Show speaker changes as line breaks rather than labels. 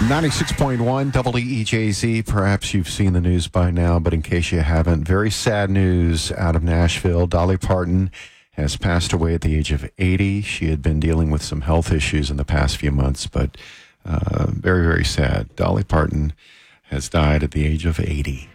96.1 WEJZ. Perhaps you've seen the news by now, but in case you haven't, very sad news out of Nashville. Dolly Parton has passed away at the age of 80. She had been dealing with some health issues in the past few months, but very, very sad. Dolly Parton has died at the age of 80.